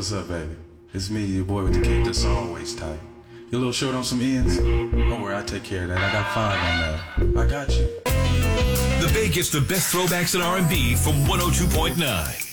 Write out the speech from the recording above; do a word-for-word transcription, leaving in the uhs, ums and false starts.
what's up, baby? It's me, your boy with the kick that's always tight. You a little short on some ends? Don't worry, I take care of that. I got five on that. I got you. The Bay gets the best throwbacks in R and B from one oh two point nine.